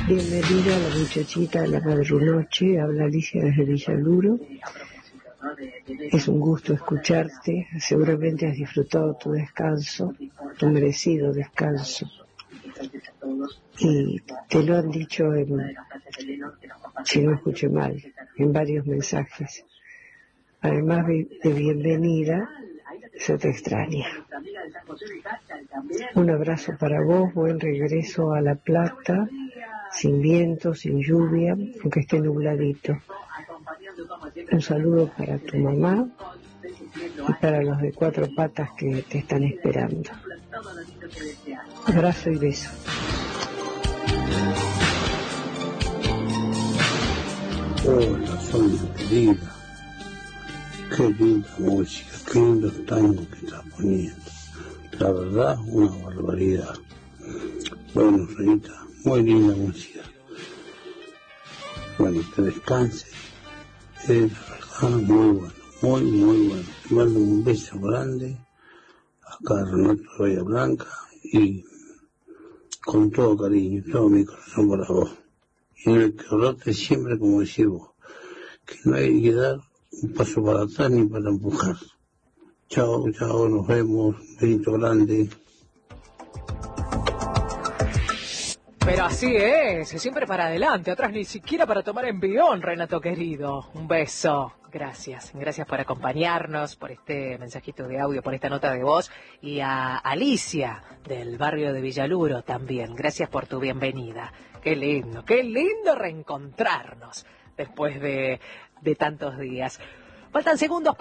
Bienvenida a la muchachita de la madrunoche, habla Alicia desde Villaluro. Es un gusto escucharte, seguramente has disfrutado tu descanso, tu merecido descanso. Y te lo han dicho, si no escuché mal, en varios mensajes. Además de bienvenida, se te extraña. Un abrazo para vos, buen regreso a La Plata, sin viento, sin lluvia, aunque esté nubladito. Un saludo para tu mamá y para los de cuatro patas que te están esperando. Abrazo y beso. Hola, Sonia querida. Qué linda música, qué lindo tango que estás poniendo. La verdad, una barbaridad. Bueno, Rita, muy linda música. Bueno, que descanse. La verdad, muy bueno, muy bueno. Te mando un beso grande. Acá Renato de Bahía Blanca. Y con todo cariño, todo mi corazón para vos. Y en el que siempre, como decís vos, que no hay que dar un paso para atrás ni para empujar. Chao, nos vemos, un besito grande. Pero así es, siempre para adelante, atrás ni siquiera para tomar envión, Renato querido. Un beso. Gracias por acompañarnos, por este mensajito de audio, por esta nota de voz, y a Alicia del barrio de Villaluro también. Gracias por tu bienvenida. Qué lindo reencontrarnos después de tantos días. Faltan segundos para